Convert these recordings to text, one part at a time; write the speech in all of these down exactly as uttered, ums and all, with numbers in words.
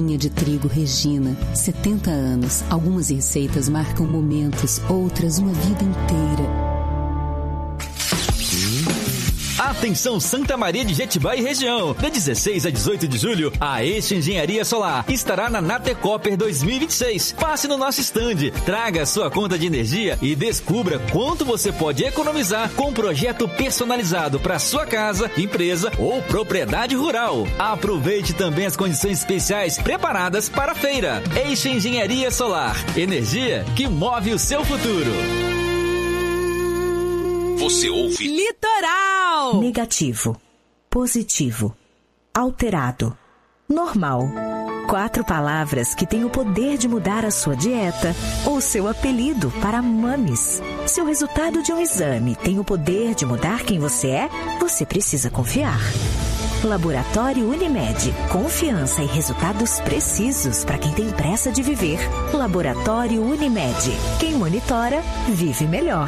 De trigo Regina, setenta anos. Algumas receitas marcam momentos, outras uma vida inteira. Atenção Santa Maria de Jetibá e região. De dezesseis a dezoito de julho, a Eixo Engenharia Solar estará na Natecopper dois mil e vinte e seis. Passe no nosso stand, traga a sua conta de energia e descubra quanto você pode economizar com um projeto personalizado para sua casa, empresa ou propriedade rural. Aproveite também as condições especiais preparadas para a feira. Eixo Engenharia Solar, energia que move o seu futuro. Você ouve Litoral. Negativo, positivo, alterado, normal. Quatro palavras que têm o poder de mudar a sua dieta ou seu apelido para mames. Se o resultado de um exame tem o poder de mudar quem você é, você precisa confiar. Laboratório Unimed. Confiança e resultados precisos para quem tem pressa de viver. Laboratório Unimed. Quem monitora, vive melhor.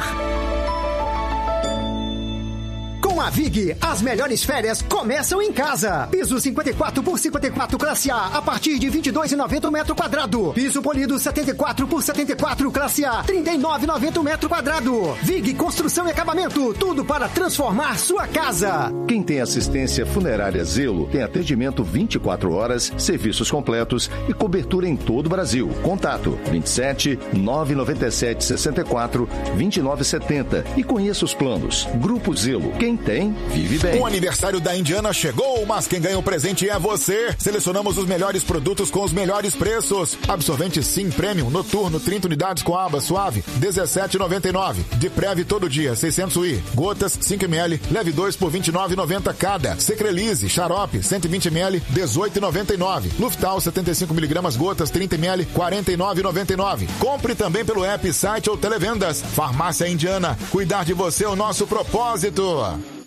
Com a Vig, as melhores férias começam em casa. Piso cinquenta e quatro por cinquenta e quatro classe A, a partir de vinte e dois reais e noventa centavos metro quadrado. Piso polido setenta e quatro por setenta e quatro classe A, trinta e nove reais e noventa centavos metro quadrado. Vig Construção e Acabamento, tudo para transformar sua casa. Quem tem assistência funerária Zelo tem atendimento vinte e quatro horas, serviços completos e cobertura em todo o Brasil. Contato vinte e sete, nove nove sete, sessenta e quatro, vinte e nove setenta e conheça os planos. Grupo Zelo. Quem tem, vive bem. O aniversário da Indiana chegou, mas quem ganha o presente é você. Selecionamos os melhores produtos com os melhores preços. Absorvente Sim Premium Noturno, trinta unidades com aba suave, dezessete reais e noventa e nove centavos. De Preve todo dia, seiscentos U I. Gotas, cinco mililitros, leve dois por vinte e nove reais e noventa centavos cada. Secrelise, xarope, cento e vinte mililitros, dezoito reais e noventa e nove centavos. Luftal, setenta e cinco miligramas gotas, trinta mililitros, quarenta e nove reais e noventa e nove centavos. Compre também pelo app, site ou televendas. Farmácia Indiana. Cuidar de você é o nosso propósito.